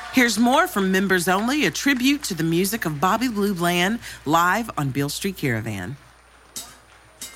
Here's more from Members Only, a tribute to the music of Bobby Blue Bland, live on Beale Street Caravan.